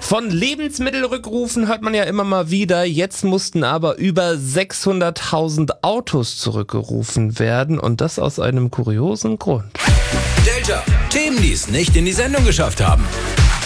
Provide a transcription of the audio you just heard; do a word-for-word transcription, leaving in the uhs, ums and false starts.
Von Lebensmittelrückrufen hört man ja immer mal wieder. Jetzt mussten aber über sechshunderttausend Autos zurückgerufen werden und das aus einem kuriosen Grund. Deja, Themen, die es nicht in die Sendung geschafft haben.